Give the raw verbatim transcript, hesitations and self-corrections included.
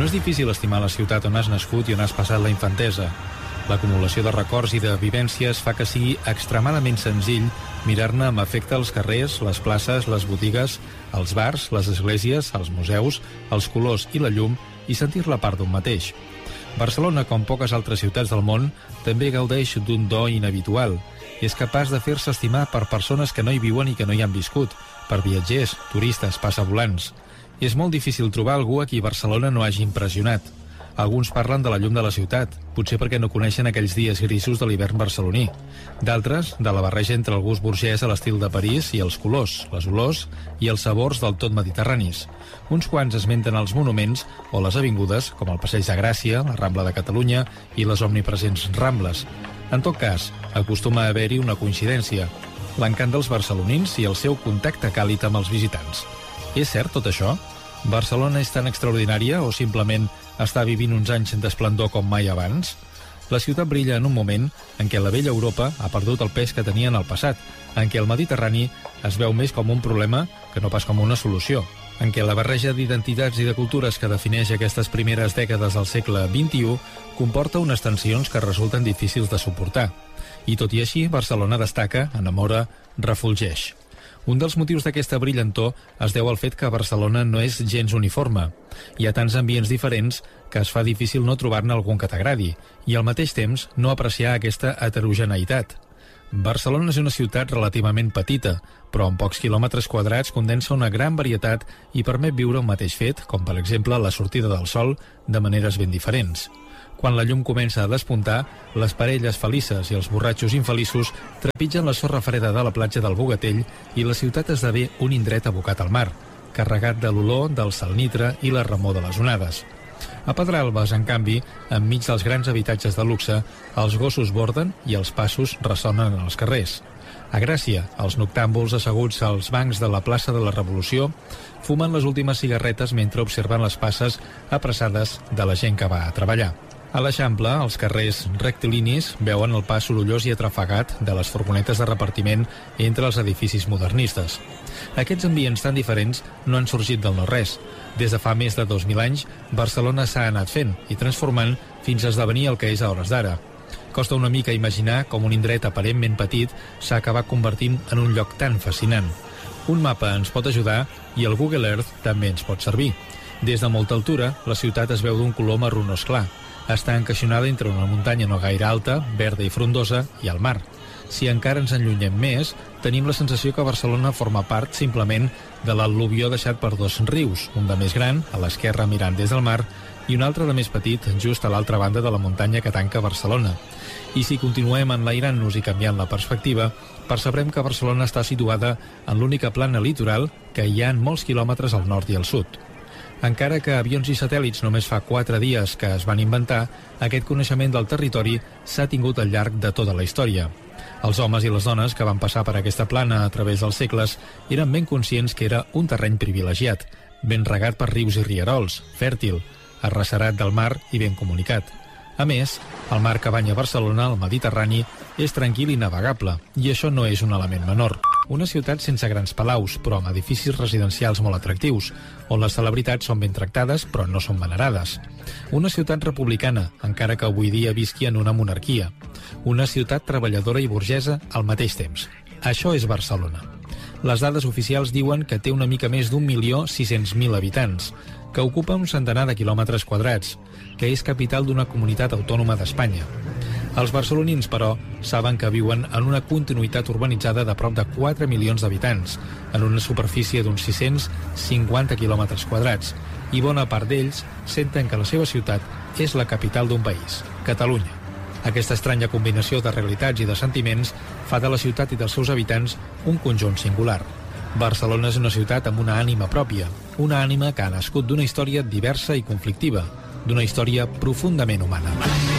No és difícil estimar la ciutat on has nascut i on has passat la infantesa. L'acumulació de records i de vivències fa que sigui extremadament senzill mirar-ne amb afecte els carrers, les places, les botigues, els bars, les esglésies, els museus, els colors i la llum i sentir-la part d'un mateix. Barcelona, com poques altres ciutats del món, també gaudeix d'un do inhabitual. És capaç de fer-se estimar per persones que no hi viuen i que no hi han viscut, per viatgers, turistes, passavolants. És molt difícil trobar algú a qui Barcelona no hagi impressionat. Alguns parlen de la llum de la ciutat, potser perquè no coneixen aquells dies grisos de l'hivern barceloní. D'altres, de la barreja entre el gust burgès a l'estil de París i els colors, les olors i els sabors del tot mediterranis. Uns quants esmenten els monuments o les avingudes, com el Passeig de Gràcia, la Rambla de Catalunya i les omnipresents Rambles. En tot cas, acostuma a haver-hi una coincidència: l'encant dels barcelonins i el seu contacte càlid amb els visitants. És cert tot això? Barcelona és tan extraordinària o simplement està vivint uns anys d'esplendor com mai abans? La ciutat brilla en un moment en què la vella Europa ha perdut el pes que tenia en el passat, en què el Mediterrani es veu més com un problema que no pas com una solució, en què la barreja d'identitats i de cultures que defineix aquestes primeres dècades del segle vint-i-u comporta unes tensions que resulten difícils de suportar. I tot i així, Barcelona destaca, enamora, refulgeix. Un dels motius d'aquesta brillantor es deu al fet que Barcelona no és gens uniforme. Hi ha tants ambients diferents que es fa difícil no trobar-ne algun que t'agradi i al mateix temps no apreciar aquesta heterogeneïtat. Barcelona és una ciutat relativament petita, però en pocs quilòmetres quadrats condensa una gran varietat i permet viure un mateix fet, com per exemple la sortida del sol, de maneres ben diferents. Quan la llum comença a despuntar, les parelles felices i els borratxos infeliços trepitgen la sorra freda de la platja del Bogatell i la ciutat esdevé un indret abocat al mar, carregat de l'olor del salnitre i la remor de les onades. A Pedralbes, en canvi, enmig dels grans habitatges de luxe, els gossos borden i els passos ressonen en els carrers. A Gràcia, els noctàmbuls asseguts als bancs de la plaça de la Revolució fumen les últimes cigarretes mentre observen les passes apressades de la gent que va a treballar. A l'Eixample, els carrers rectilinis veuen el pas sorollós i atrafegat de les furgonetes de repartiment entre els edificis modernistes. Aquests ambients tan diferents no han sorgit del no-res. Des de fa més de dos mil anys, Barcelona s'ha anat fent i transformant fins a esdevenir el que és a hores d'ara. Costa una mica imaginar com un indret aparentment petit s'ha acabat convertint en un lloc tan fascinant. Un mapa ens pot ajudar i el Google Earth també ens pot servir. Des de molta altura, la ciutat es veu d'un color marronós clar. Està encaixonada entre una muntanya no gaire alta, verda i frondosa, i el mar. Si encara ens enllunyem més, tenim la sensació que Barcelona forma part simplement de l'al·luvió deixat per dos rius, un de més gran, a l'esquerra mirant des del mar, i un altre de més petit, just a l'altra banda de la muntanya que tanca Barcelona. I si continuem enlairant-nos i canviant la perspectiva, percebrem que Barcelona està situada en l'única plana litoral que hi ha en molts quilòmetres al nord i al sud. Encara que avions i satèl·lits només fa quatre dies que es van inventar, aquest coneixement del territori s'ha tingut al llarg de tota la història. Els homes i les dones que van passar per aquesta plana a través dels segles eren ben conscients que era un terreny privilegiat, ben regat per rius i rierols, fèrtil, arrecerat del mar i ben comunicat. A més, el mar que banya Barcelona, el Mediterrani, és tranquil i navegable, i això no és un element menor. Una ciutat sense grans palaus, però amb edificis residencials molt atractius, on les celebritats són ben tractades, però no són venerades. Una ciutat republicana, encara que avui dia visqui en una monarquia. Una ciutat treballadora i burgesa al mateix temps. Això és Barcelona. Les dades oficials diuen que té una mica més d'un milió sis-cents mil habitants, que ocupa un centenar de quilòmetres quadrats, que és capital d'una comunitat autònoma d'Espanya. Els barcelonins, però, saben que viuen en una continuïtat urbanitzada de prop de quatre milions d'habitants, en una superfície d'uns sis-cents cinquanta quilòmetres quadrats, i bona part d'ells senten que la seva ciutat és la capital d'un país, Catalunya. Aquesta estranya combinació de realitats i de sentiments fa de la ciutat i dels seus habitants un conjunt singular. Barcelona és una ciutat amb una ànima pròpia, una ànima que ha nascut d'una història diversa i conflictiva, d'una història profundament humana.